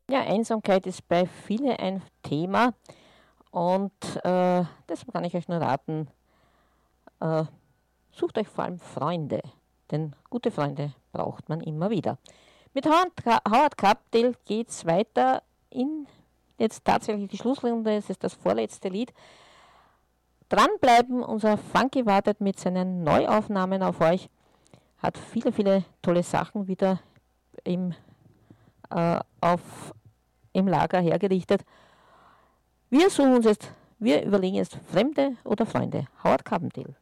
Ja, Einsamkeit ist bei vielen ein Thema und deshalb kann ich euch nur raten, äh, sucht euch vor allem Freunde, denn gute Freunde braucht man immer wieder. Mit Howard Carpendale geht es weiter in jetzt tatsächlich die Schlussrunde, es ist das vorletzte Lied. Dranbleiben, unser Funky wartet mit seinen Neuaufnahmen auf euch, hat viele, viele tolle Sachen wieder im, im Lager hergerichtet. Wir überlegen jetzt Fremde oder Freunde. Howard Carpendale.